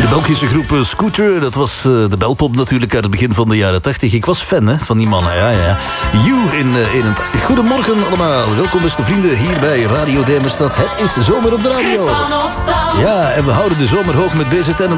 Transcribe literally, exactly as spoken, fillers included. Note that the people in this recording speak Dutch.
Belgische groep Scooter, dat was uh, de belpop natuurlijk uit het begin van de jaren tachtig. Ik was fan hè, van die mannen, ja, ja. You in uh, eenentachtig. Goedemorgen allemaal, welkom beste vrienden hier bij Radio Demerstad. Het is zomer op de radio. Ja, en we houden de zomer hoog met B Z N.